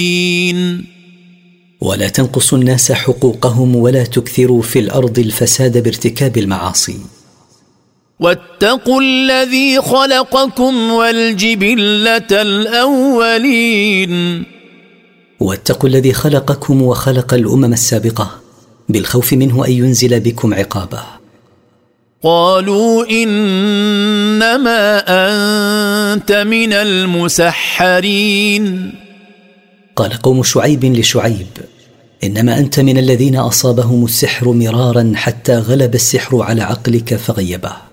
ولا تنقصوا الناس حقوقهم ولا تكثروا في الأرض الفساد بارتكاب المعاصي. واتقوا الذي خلقكم والجبلة الأولين. واتقوا الذي خلقكم وخلق الأمم السابقة بالخوف منه أن ينزل بكم عقابه. قالوا إنما أنت من المسحرين. قال قوم شعيب لشعيب: إنما أنت من الذين أصابهم السحر مرارا حتى غلب السحر على عقلك فغيبه.